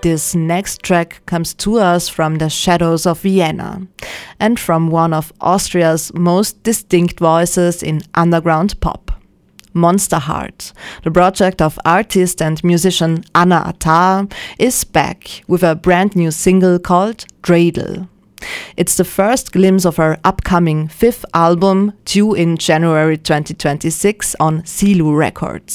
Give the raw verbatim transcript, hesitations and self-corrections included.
This next track comes to us from the shadows of Vienna and from one of Austria's most distinct voices in underground pop. Monsterheart, the project of artist and musician Anna Attar, is back with a brand new single called Dreidel. It's the first glimpse of her upcoming fifth album, due in January twenty twenty-six on Silu Records.